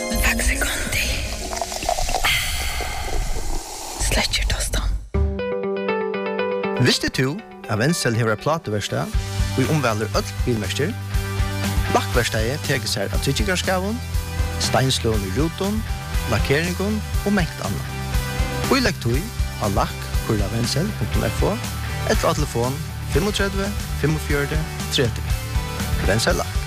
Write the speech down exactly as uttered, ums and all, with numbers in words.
Faxi Conti. Sletcher tostan. Visste du at Wenzel hever plateverstad og omvelder øll bilmester? Lakkverstadet teker seg av tryggikarskaven, steinslån i ruton, lakkeringen og mengt annet. Og i lektøy av lakk kurla wenzel punktum f o etter telefon tre fem fem fem tretti. Wenzel Lakk.